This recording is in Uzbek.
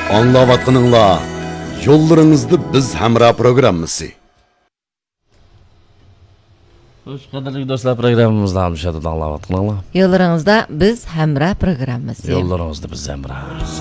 Anlavatqınыңlar, yollarınızda biz Hamra programmasi. Hoş qadrli do'stlar, programmamizni almashadi, anglayotganlar. Yo'llaringizda biz Hamra programmasi. Yo'llaringizda biz Hamra.